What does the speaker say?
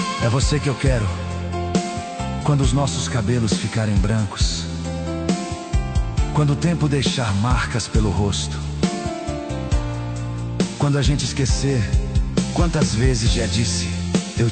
É você que eu quero quando os nossos cabelos ficarem brancos, quando o tempo deixar marcas pelo rosto, quando a gente esquecer quantas vezes já disse